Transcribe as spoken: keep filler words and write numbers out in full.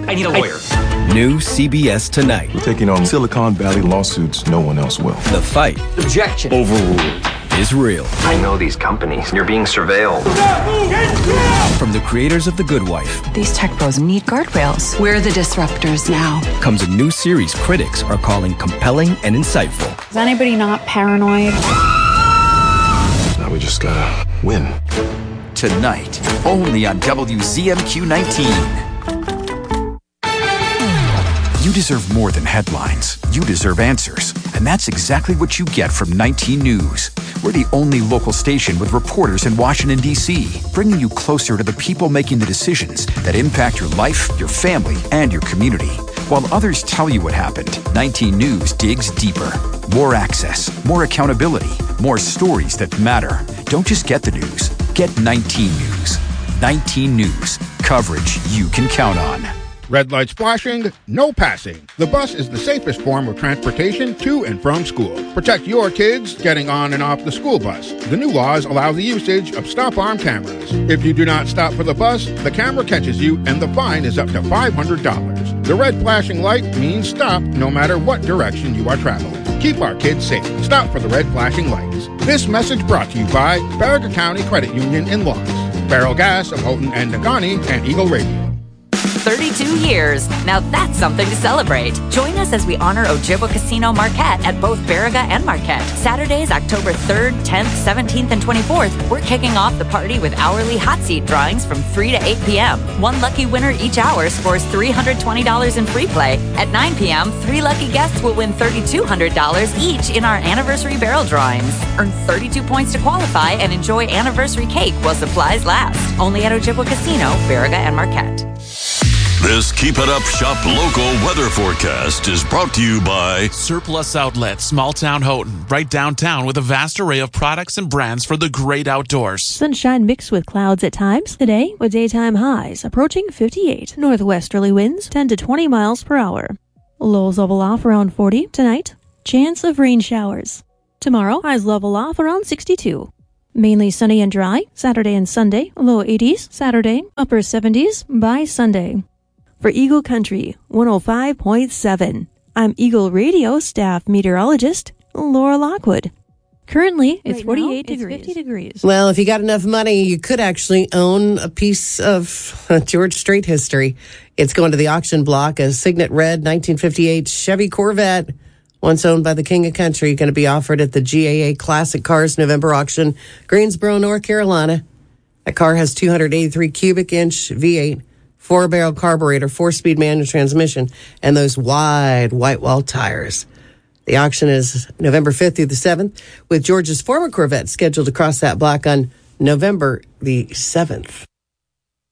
I need a lawyer. New C B S Tonight. We're taking on Silicon Valley lawsuits no one else will. The fight. Objection. Overruled. Is real. I know these companies. You're being surveilled. From the creators of The Good Wife. These tech pros need guardrails. We're the disruptors now. Comes a new series critics are calling compelling and insightful. Is anybody not paranoid? Now we just gotta win. Tonight, only on W Z M Q nineteen. You deserve more than headlines. You deserve answers. And that's exactly what you get from nineteen News. We're the only local station with reporters in Washington, D C, bringing you closer to the people making the decisions that impact your life, your family, and your community. While others tell you what happened, nineteen News digs deeper. More access, more accountability, more stories that matter. Don't just get the news. Get nineteen News. nineteen News. Coverage you can count on. Red lights flashing, no passing. The bus is the safest form of transportation to and from school. Protect your kids getting on and off the school bus. The new laws allow the usage of stop-arm cameras. If you do not stop for the bus, the camera catches you and the fine is up to five hundred dollars. The red flashing light means stop no matter what direction you are traveling. Keep our kids safe. Stop for the red flashing lights. This message brought to you by Baraga County Credit Union in Lawrence, Barrel Gas of Houghton and Nagani, and Eagle Radio. thirty-two years. Now that's something to celebrate. Join us as we honor Ojibwa Casino Marquette at both Baraga and Marquette. Saturdays, October third, tenth, seventeenth, and twenty-fourth, we're kicking off the party with hourly hot seat drawings from three to eight p.m. One lucky winner each hour scores three hundred twenty dollars in free play. At nine p.m., three lucky guests will win three thousand two hundred dollars each in our anniversary barrel drawings. Earn thirty-two points to qualify and enjoy anniversary cake while supplies last. Only at Ojibwa Casino, Baraga, and Marquette. This Keep It Up Shop local weather forecast is brought to you by Surplus Outlet, Small Town Houghton, right downtown with a vast array of products and brands for the great outdoors. Sunshine mixed with clouds at times today, with daytime highs approaching fifty-eight. Northwesterly winds ten to twenty miles per hour. Lows level off around forty tonight. Chance of rain showers. Tomorrow, highs level off around sixty-two. Mainly sunny and dry, Saturday and Sunday, low eighties, Saturday, upper seventies by Sunday. For Eagle Country, one oh five point seven. I'm Eagle Radio staff meteorologist Laura Lockwood. Currently, it's right forty-eight now, degrees. It's fifty degrees. Well, if you got enough money, you could actually own a piece of George Strait history. It's going to the auction block. A Signet Red nineteen fifty-eight Chevy Corvette, once owned by the King of Country, going to be offered at the G A A Classic Cars November auction, Greensboro, North Carolina. That car has two hundred eighty-three cubic inch V eight. Four-barrel carburetor, four-speed manual transmission, and those wide white-wall tires. The auction is November fifth through the seventh, with George's former Corvette scheduled to cross that block on November the seventh.